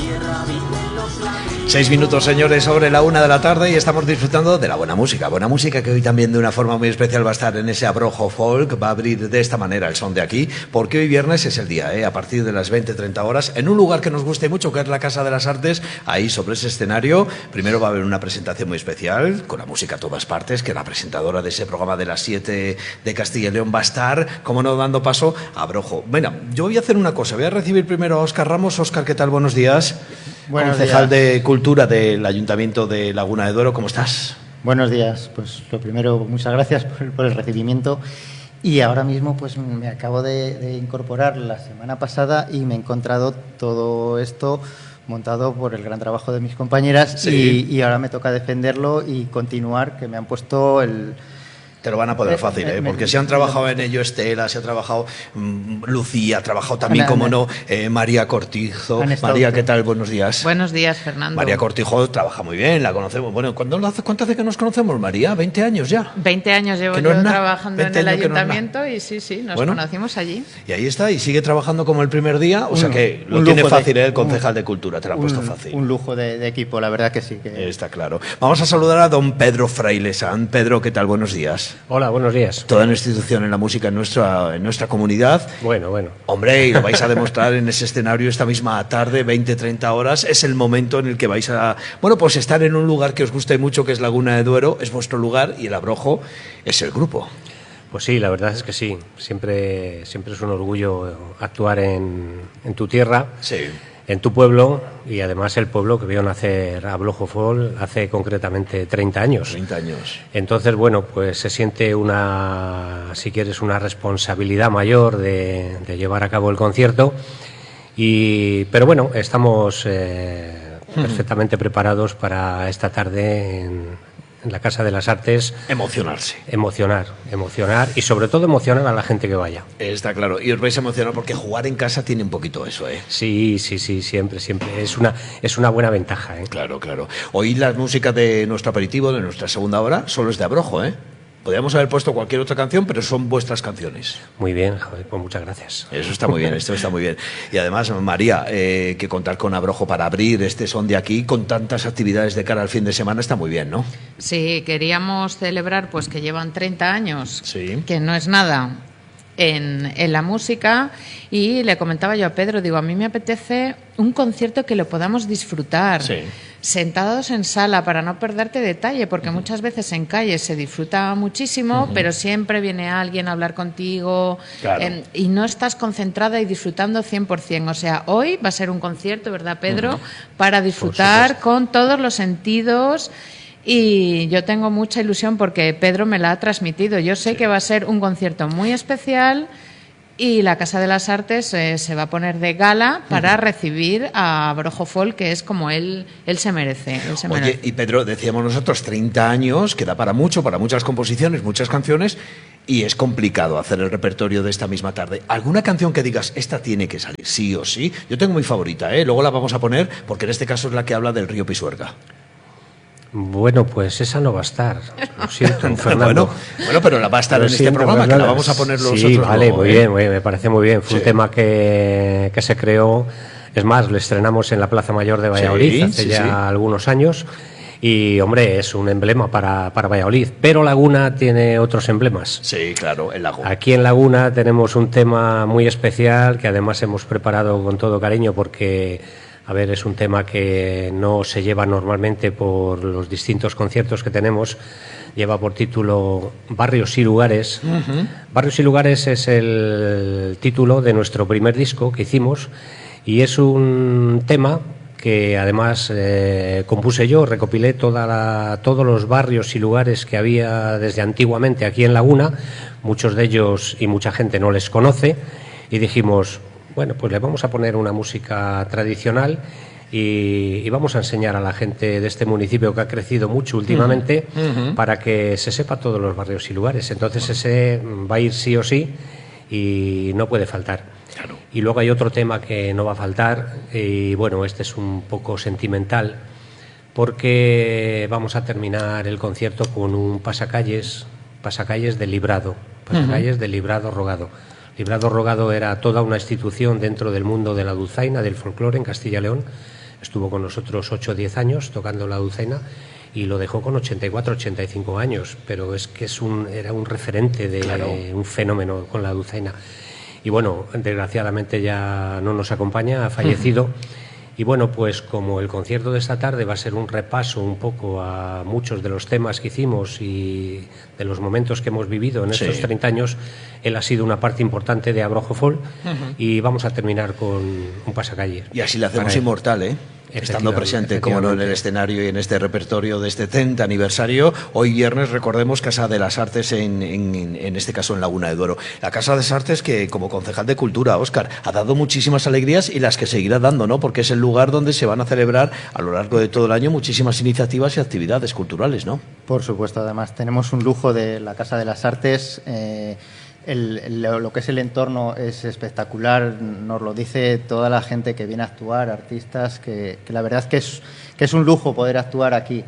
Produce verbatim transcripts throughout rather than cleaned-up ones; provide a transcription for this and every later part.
Seis minutos, señores, sobre la una de la tarde y estamos disfrutando de la buena música. Buena música que hoy también de una forma muy especial va a estar en ese Abrojo Folk. Va a abrir de esta manera el son de aquí, porque hoy viernes es el día, ¿eh? A partir de las veinte treinta horas, en un lugar que nos guste mucho, que es la Casa de las Artes. Ahí sobre ese escenario, primero va a haber una presentación muy especial, con la música a todas partes, que la presentadora de ese programa de las siete de Castilla y León va a estar, como no, dando paso a Abrojo. Bueno, yo voy a hacer una cosa, voy a recibir primero a Óscar Ramos. Óscar, ¿qué tal? Buenos días. Buenos Concejal días. de Cultura del Ayuntamiento de Laguna de Duero, ¿cómo estás? Buenos días. Pues lo primero, muchas gracias por, por el recibimiento. Y ahora mismo pues me acabo de, de incorporar la semana pasada y me he encontrado todo esto montado por el gran trabajo de mis compañeras. Sí. y, y ahora me toca defenderlo y continuar, que me han puesto el... Te lo van a poner fácil, ¿eh? Porque se han trabajado en ello Estela, se ha trabajado mmm, Lucía, ha trabajado también, como no, eh, María Cortijo. María, ¿qué tal? Buenos días. Buenos días, Fernando. María Cortijo trabaja muy bien, la conocemos. Bueno, ¿cuándo hace, ¿cuánto hace que nos conocemos, María? ¿veinte años ya? veinte años llevo no yo es trabajando en el no ayuntamiento y sí, sí, nos bueno, conocimos allí. Y ahí está, y sigue trabajando como el primer día, o un, sea que lo tiene fácil, de, ¿eh? El concejal un, de Cultura, te lo ha puesto fácil. Un lujo de, de equipo, la verdad que sí. Que... Está claro. Vamos a saludar a don Pedro Frailesán. Pedro, ¿qué tal? Buenos días. Hola, buenos días. Toda una institución en la música en nuestra, en nuestra comunidad. Bueno, bueno. Hombre, y lo vais a demostrar en ese escenario esta misma tarde, veinte treinta horas. Es el momento en el que vais a, bueno, pues estar en un lugar que os guste mucho, que es Laguna de Duero, es vuestro lugar, y el Abrojo es el grupo. Pues sí, la verdad es que sí. Siempre, siempre es un orgullo actuar en, en tu tierra. Sí. En tu pueblo, y además el pueblo que vio nacer Abrojo Folk hace concretamente treinta años. treinta años. Entonces, bueno, pues se siente una, si quieres, una responsabilidad mayor de, de llevar a cabo el concierto. Y, pero bueno, estamos eh, perfectamente preparados para esta tarde en, en la Casa de las Artes. Emocionarse. Emocionar, emocionar y sobre todo emocionar a la gente que vaya. Está claro, y os vais a emocionar porque jugar en casa tiene un poquito eso, ¿eh? Sí, sí, sí, siempre, siempre. Es una, es una buena ventaja, ¿eh? Claro, claro. Hoy la música de nuestro aperitivo, de nuestra segunda hora, solo es de Abrojo, ¿eh? Podríamos haber puesto cualquier otra canción, pero son vuestras canciones. Muy bien, joder, pues muchas gracias. Eso está muy bien, esto está muy bien. Y además, María, eh, que contar con Abrojo para abrir este son de aquí, con tantas actividades de cara al fin de semana, está muy bien, ¿no? Sí, queríamos celebrar pues que llevan treinta años, sí. que no es nada en, en la música, y le comentaba yo a Pedro, digo, a mí me apetece un concierto que lo podamos disfrutar. Sí. Sentados en sala para no perderte detalle, porque uh-huh. muchas veces en calle se disfruta muchísimo, uh-huh. pero siempre viene alguien a hablar contigo, claro. eh, y no estás concentrada y disfrutando cien por ciento. O sea, hoy va a ser un concierto, ¿verdad, Pedro? Uh-huh. Para disfrutar con todos los sentidos. Y yo tengo mucha ilusión porque Pedro me la ha transmitido. Yo sé sí. que va a ser un concierto muy especial. Y la Casa de las Artes eh, se va a poner de gala para uh-huh. recibir a Abrojo Folk, que es como él, él se merece. Él se Oye, merece. Y Pedro, decíamos nosotros, treinta años, que da para mucho, para muchas composiciones, muchas canciones, y es complicado hacer el repertorio de esta misma tarde. ¿Alguna canción que digas, esta tiene que salir, sí o sí? Yo tengo mi favorita, ¿eh? Luego la vamos a poner, porque en este caso es la que habla del río Pisuerga. Bueno, pues esa no va a estar. Lo siento, Fernando. bueno, bueno, pero la va a estar Lo en siento, este programa, Fernando. que la vamos a poner nosotros. Sí, vale, luego, muy ¿eh? bien, muy bien, me parece muy bien. Fue sí. un tema que, que se creó, es más, lo estrenamos en la Plaza Mayor de Valladolid sí, hace sí, ya sí. algunos años. Y, hombre, es un emblema para, para Valladolid. Pero Laguna tiene otros emblemas. Sí, claro, el lago. Aquí en Laguna tenemos un tema muy especial que además hemos preparado con todo cariño porque... A ver, es un tema que no se lleva normalmente por los distintos conciertos que tenemos. Lleva por título Barrios y Lugares. Uh-huh. Barrios y Lugares es el título de nuestro primer disco que hicimos y es un tema que además eh, compuse yo, recopilé toda la, todos los barrios y lugares que había desde antiguamente aquí en Laguna. Muchos de ellos y mucha gente no les conoce y dijimos... Bueno, pues le vamos a poner una música tradicional y, y vamos a enseñar a la gente de este municipio que ha crecido mucho últimamente uh-huh. para que se sepa todos los barrios y lugares. Entonces ese va a ir sí o sí y no puede faltar. Claro. Y luego hay otro tema que no va a faltar y bueno, este es un poco sentimental porque vamos a terminar el concierto con un pasacalles, pasacalles del Librado, pasacalles uh-huh. del Librado Rogado. Librado Rogado era toda una institución dentro del mundo de la dulzaina, del folclore en Castilla y León, estuvo con nosotros ocho o diez años tocando la dulzaina y lo dejó con ochenta y cuatro, ochenta y cinco años, pero es que es un, era un referente de claro. un fenómeno con la dulzaina. Y bueno, desgraciadamente ya no nos acompaña, ha fallecido. Uh-huh. Y bueno, pues como el concierto de esta tarde va a ser un repaso un poco a muchos de los temas que hicimos y de los momentos que hemos vivido en estos sí. treinta años, él ha sido una parte importante de Abrojo Folk uh-huh. y vamos a terminar con un pasacalle. Y así le hacemos inmortal, ¿eh? Estando presente, como no, en el escenario y en este repertorio de este treinta aniversario. Hoy viernes, recordemos, Casa de las Artes, en, en, en este caso en Laguna de Duero. La Casa de las Artes que, como concejal de Cultura, Óscar, ha dado muchísimas alegrías y las que seguirá dando, ¿no? Porque es el lugar donde se van a celebrar a lo largo de todo el año muchísimas iniciativas y actividades culturales, ¿no? Por supuesto, además tenemos un lujo de la Casa de las Artes. Eh, El, el, lo que es el entorno es espectacular, nos lo dice toda la gente que viene a actuar, artistas, que, que la verdad es que, es que es un lujo poder actuar aquí.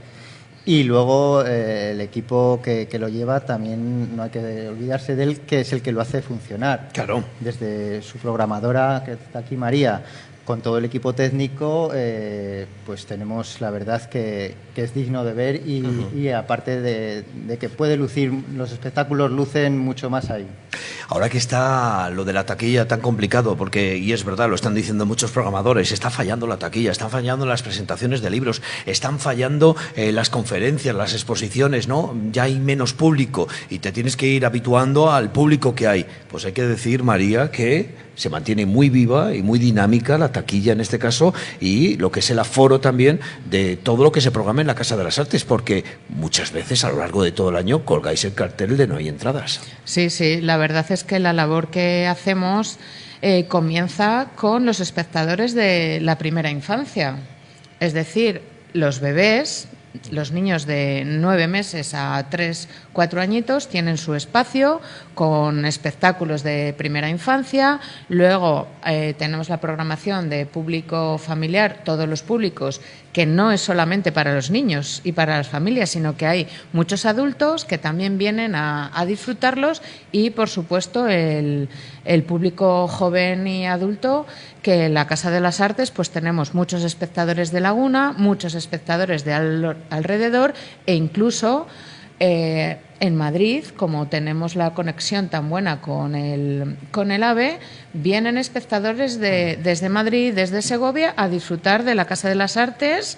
Y luego eh, el equipo que, que lo lleva también no hay que olvidarse de él, que es el que lo hace funcionar. Claro. Desde su programadora, que está aquí, María, con todo el equipo técnico, eh, pues tenemos la verdad que, que es digno de ver y, uh-huh. y aparte de, de que puede lucir, los espectáculos lucen mucho más ahí. Ahora que está lo de la taquilla tan complicado, porque, y es verdad, lo están diciendo muchos programadores, está fallando la taquilla, están fallando las presentaciones de libros, están fallando eh, las conferencias, las exposiciones, ¿no? Ya hay menos público y te tienes que ir habituando al público que hay. Pues hay que decir, María, que se mantiene muy viva y muy dinámica la taquilla en este caso y lo que es el aforo también de todo lo que se programa en la Casa de las Artes, porque muchas veces a lo largo de todo el año colgáis el cartel de no hay entradas. Sí, sí, la verdad es que la labor que hacemos eh, comienza con los espectadores de la primera infancia, es decir, los bebés. Los niños de nueve meses a tres, cuatro añitos tienen su espacio con espectáculos de primera infancia. Luego eh, tenemos la programación de público familiar, todos los públicos, que no es solamente para los niños y para las familias, sino que hay muchos adultos que también vienen a, a disfrutarlos y, por supuesto, el, el público joven y adulto, que en la Casa de las Artes pues tenemos muchos espectadores de Laguna, muchos espectadores de al, alrededor e incluso eh, en Madrid, como tenemos la conexión tan buena con el, con el AVE, vienen espectadores de, desde Madrid, desde Segovia, a disfrutar de la Casa de las Artes,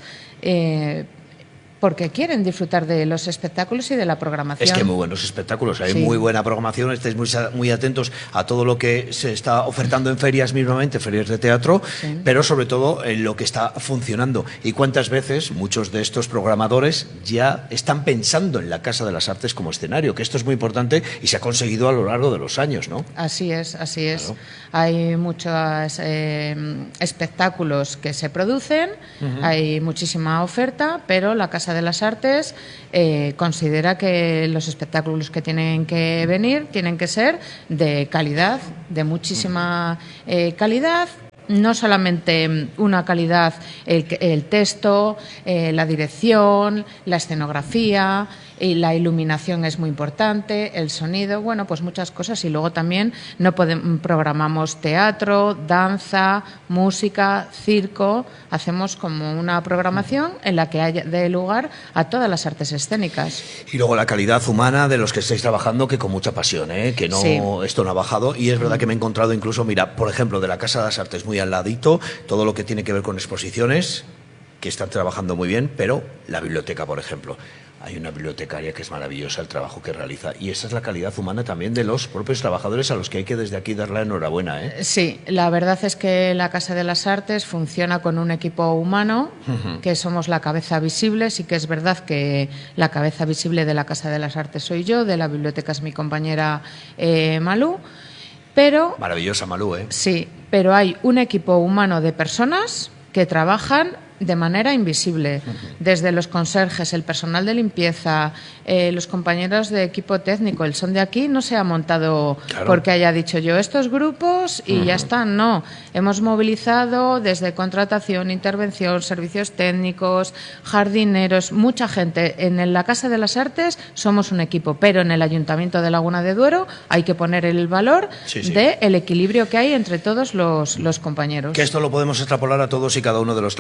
eh, porque quieren disfrutar de los espectáculos y de la programación. Es que hay muy buenos espectáculos, hay sí. muy buena programación, estáis muy, muy atentos a todo lo que se está ofertando en ferias mismamente, ferias de teatro, sí. pero sobre todo en lo que está funcionando. Y cuántas veces muchos de estos programadores ya están pensando en la Casa de las Artes como escenario, que esto es muy importante y se ha conseguido a lo largo de los años, ¿no? Así es, así es. Claro. Hay muchos eh, espectáculos que se producen, uh-huh. hay muchísima oferta, pero la Casa de las Artes eh, considera que los espectáculos que tienen que venir tienen que ser de calidad, de muchísima eh, calidad. No solamente una calidad, el, el texto, eh, la dirección, la escenografía, y la iluminación es muy importante, el sonido, bueno, pues muchas cosas. Y luego también no podemos, programamos teatro, danza, música, circo. Hacemos como una programación en la que haya de lugar a todas las artes escénicas. Y luego la calidad humana de los que estáis trabajando, que con mucha pasión, ¿eh? Que no sí. esto no ha bajado. Y es verdad que me he encontrado incluso, mira, por ejemplo, de la Casa de las Artes muy al ladito, todo lo que tiene que ver con exposiciones, que están trabajando muy bien, pero la biblioteca, por ejemplo. Hay una bibliotecaria que es maravillosa el trabajo que realiza y esa es la calidad humana también de los propios trabajadores a los que hay que desde aquí dar la enhorabuena, ¿eh? Sí, la verdad es que la Casa de las Artes funciona con un equipo humano, uh-huh. que somos la cabeza visible. Sí que es verdad que la cabeza visible de la Casa de las Artes soy yo, de la biblioteca es mi compañera eh, Malú, pero... Maravillosa Malú, ¿eh? Sí, pero hay un equipo humano de personas que trabajan de manera invisible, desde los conserjes, el personal de limpieza, eh, los compañeros de equipo técnico. El Son de Aquí no se ha montado claro. porque haya dicho yo estos grupos y uh-huh. ya están, no. Hemos movilizado desde contratación, intervención, servicios técnicos, jardineros, mucha gente. En la Casa de las Artes somos un equipo, pero en el Ayuntamiento de Laguna de Duero hay que poner el valor sí, sí. del equilibrio que hay entre todos los, los compañeros. Que esto lo podemos extrapolar a todos y cada uno de los trabajos de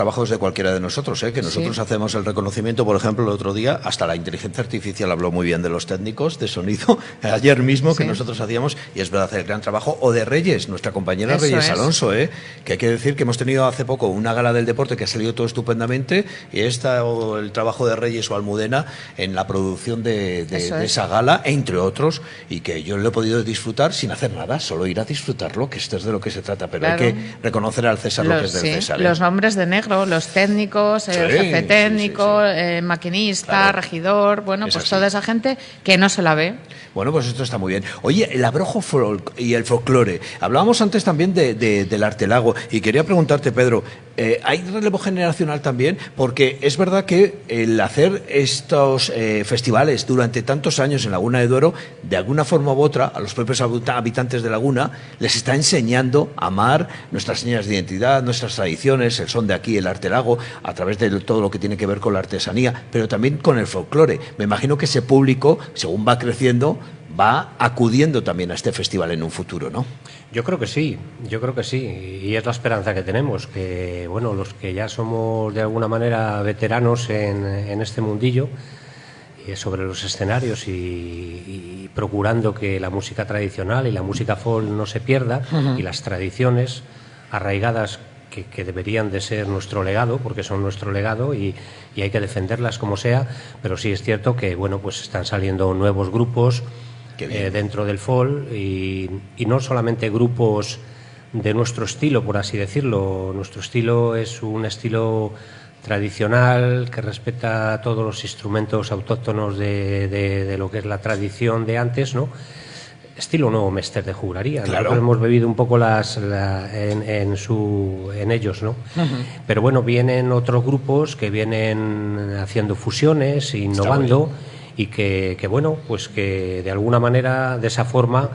cualquiera de nosotros, ¿eh? Que nosotros sí. hacemos el reconocimiento, por ejemplo, el otro día, hasta la inteligencia artificial habló muy bien de los técnicos de sonido, ayer mismo, sí. que nosotros hacíamos, y es verdad, el gran trabajo, o de Reyes, nuestra compañera Eso Reyes es. Alonso, ¿eh? Que hay que decir que hemos tenido hace poco una gala del deporte que ha salido todo estupendamente, y esta, o el trabajo de Reyes o Almudena en la producción de, de, de esa gala, entre otros, y que yo lo he podido disfrutar sin hacer nada, solo ir a disfrutarlo, que esto es de lo que se trata, pero claro. hay que reconocer al César los, lo que es del sí, César. ¿eh? Los hombres de negro, los técnicos, el sí, jefe técnico, sí, sí, sí. Eh, maquinista, claro. regidor, bueno, es pues así. Toda esa gente que no se la ve. Bueno, pues esto está muy bien. Oye, el abrojo folk y el folclore. Hablábamos antes también de, de, del Artelago, y quería preguntarte, Pedro, eh, ¿hay relevo generacional también? Porque es verdad que el hacer estos eh, festivales durante tantos años en Laguna de Duero, de alguna forma u otra, a los propios habitantes de Laguna, les está enseñando a amar nuestras señas de identidad, nuestras tradiciones, el son de aquí, el Artelago, a través de todo lo que tiene que ver con la artesanía, pero también con el folclore. Me imagino que ese público, según va creciendo, va acudiendo también a este festival en un futuro, ¿no? Yo creo que sí, yo creo que sí, y es la esperanza que tenemos, que bueno, los que ya somos de alguna manera veteranos en, en este mundillo, y sobre los escenarios y, y procurando que la música tradicional y la música folk no se pierda, uh-huh. y las tradiciones arraigadas que, que deberían de ser nuestro legado, porque son nuestro legado y, y hay que defenderlas como sea, pero sí es cierto que bueno, pues están saliendo nuevos grupos eh, dentro del folk y, y no solamente grupos de nuestro estilo, por así decirlo. Nuestro estilo es un estilo tradicional que respeta todos los instrumentos autóctonos de, de, de lo que es la tradición de antes, ¿no? Estilo nuevo Mester de Juraría. Claro. Nosotros hemos bebido un poco las la, en, en su en ellos, ¿no? Uh-huh. Pero bueno, vienen otros grupos que vienen haciendo fusiones, innovando y que, que bueno, pues que de alguna manera de esa forma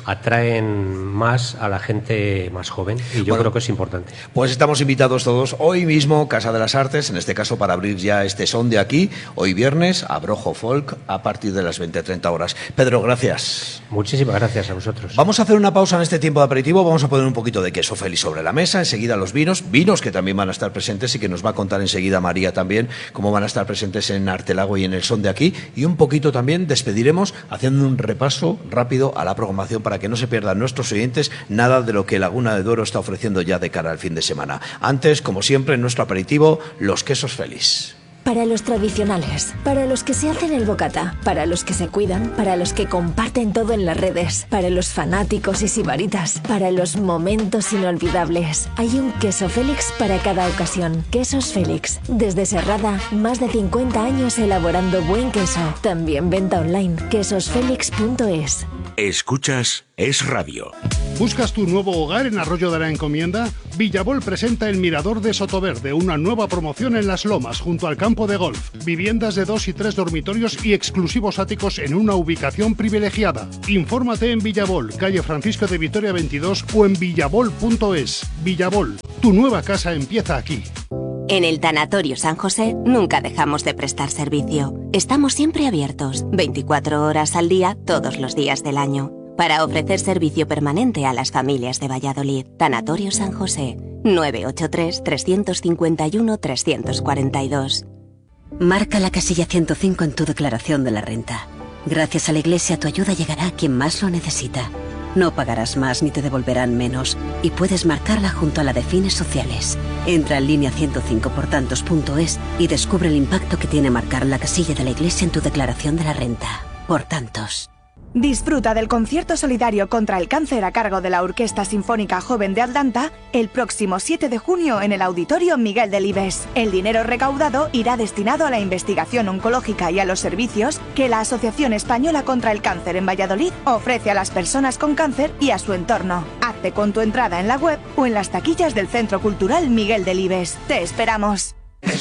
atraen más a la gente más joven y yo bueno, creo que es importante. Pues estamos invitados todos hoy mismo, Casa de las Artes, en este caso para abrir ya este son de aquí, hoy viernes, Abrojo Folk, a partir de las veinte treinta horas. Pedro, gracias. Muchísimas gracias a vosotros. Vamos a hacer una pausa en este tiempo de aperitivo, vamos a poner un poquito de queso feliz sobre la mesa, enseguida los vinos, vinos que también van a estar presentes y que nos va a contar enseguida María también, cómo van a estar presentes en Artelago y en el son de aquí, y un poquito también despediremos haciendo un repaso rápido a la programación para que no se pierdan nuestros oyentes nada de lo que Laguna de Duero está ofreciendo ya de cara al fin de semana. Antes, como siempre, en nuestro aperitivo, los quesos feliz. Para los tradicionales, para los que se hacen el bocata, para los que se cuidan, para los que comparten todo en las redes, para los fanáticos y sibaritas, para los momentos inolvidables. Hay un queso Félix para cada ocasión. Quesos Félix. Desde Serrada, más de cincuenta años elaborando buen queso. También venta online, quesos félix punto es. Escuchas Es Radio. ¿Buscas tu nuevo hogar en Arroyo de la Encomienda? Villabol presenta el Mirador de Sotoverde, una nueva promoción en Las Lomas, junto al campo de golf. Viviendas de dos y tres dormitorios y exclusivos áticos en una ubicación privilegiada. Infórmate en Villabol, calle Francisco de Vitoria veintidós o en villabol punto es. Villabol, tu nueva casa empieza aquí. En el Tanatorio San José nunca dejamos de prestar servicio. Estamos siempre abiertos, veinticuatro horas al día, todos los días del año, para ofrecer servicio permanente a las familias de Valladolid. Tanatorio San José, nueve ocho tres, tres cinco uno, tres cuatro dos. Marca la casilla ciento cinco en tu declaración de la renta. Gracias a la Iglesia tu ayuda llegará a quien más lo necesita. No pagarás más ni te devolverán menos y puedes marcarla junto a la de fines sociales. Entra en línea ciento cinco por tantos punto es y descubre el impacto que tiene marcar la casilla de la Iglesia en tu declaración de la renta. Por tantos. Disfruta del concierto solidario contra el cáncer a cargo de la Orquesta Sinfónica Joven de Atlanta el próximo siete de junio en el Auditorio Miguel Delibes. El dinero recaudado irá destinado a la investigación oncológica y a los servicios que la Asociación Española contra el Cáncer en Valladolid ofrece a las personas con cáncer y a su entorno. Hazte con tu entrada en la web o en las taquillas del Centro Cultural Miguel Delibes. ¡Te esperamos!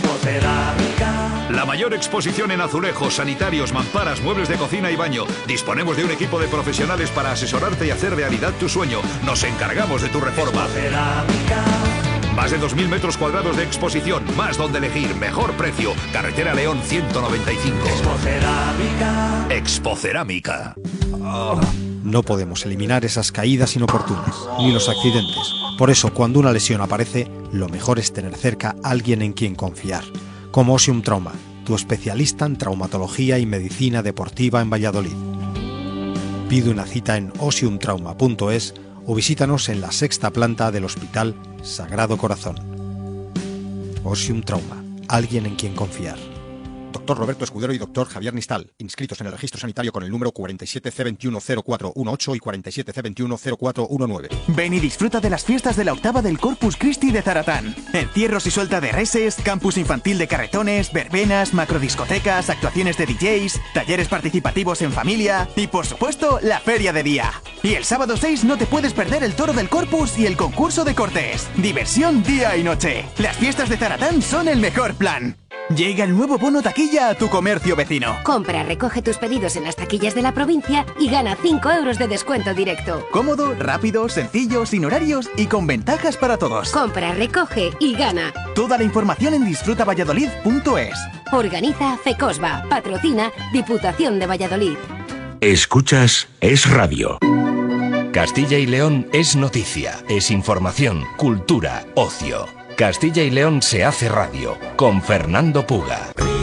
La mayor exposición en azulejos, sanitarios, mamparas, muebles de cocina y baño. Disponemos de un equipo de profesionales para asesorarte y hacer realidad tu sueño. Nos encargamos de tu reforma. Más de dos mil metros cuadrados de exposición, más donde elegir, mejor precio. Carretera León ciento noventa y cinco. Expocerámica. Expocerámica. Oh. No podemos eliminar esas caídas inoportunas, ni los accidentes. Por eso, cuando una lesión aparece, lo mejor es tener cerca a alguien en quien confiar. Como Osium Trauma, tu especialista en traumatología y medicina deportiva en Valladolid. Pide una cita en osium trauma punto es o visítanos en la sexta planta del Hospital Sagrado Corazón. Osium Trauma, alguien en quien confiar. Doctor Roberto Escudero y doctor Javier Nistal, inscritos en el registro sanitario con el número cuarenta y siete C veintiuno cero cuatro dieciocho y cuarenta y siete C veintiuno cero cuatro diecinueve. Ven y disfruta de las fiestas de la octava del Corpus Christi de Zaratán. Encierros y suelta de reses, campus infantil de carretones, verbenas, macrodiscotecas, actuaciones de D Js, talleres participativos en familia y, por supuesto, la feria de día. Y el sábado seis no te puedes perder el toro del Corpus y el concurso de cortes. Diversión día y noche. Las fiestas de Zaratán son el mejor plan. Llega el nuevo bono taquilla a tu comercio vecino. Compra, recoge tus pedidos en las taquillas de la provincia y gana cinco euros de descuento directo. Cómodo, rápido, sencillo, sin horarios y con ventajas para todos. Compra, recoge y gana. Toda la información en disfruta valladolid punto es. Organiza FECOSBA. Patrocina Diputación de Valladolid. Escuchas Es Radio. Castilla y León es noticia, es información, cultura, ocio. Castilla y León se hace radio con Fernando Puga.